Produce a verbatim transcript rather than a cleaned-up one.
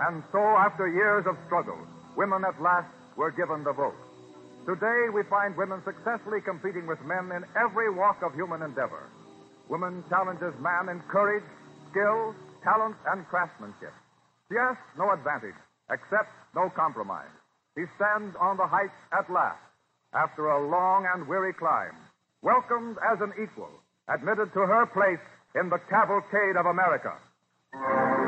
And so, after years of struggle, women at last were given the vote. Today, we find women successfully competing with men in every walk of human endeavor. Woman challenges man in courage, skill, talent, and craftsmanship. Yes, no advantage, except no compromise. He stands on the heights at last, after a long and weary climb, welcomed as an equal, admitted to her place in the cavalcade of America.